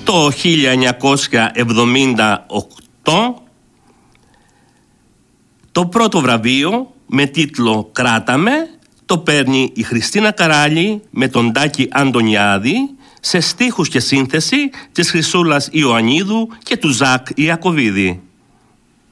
Το 1978 το πρώτο βραβείο με τίτλο «Κράταμε» το παίρνει η Χριστίνα Καράλη με τον Τάκη Αντωνιάδη σε στίχους και σύνθεση της Χρυσούλας Ιωαννίδου και του Ζακ Ιακωβίδη.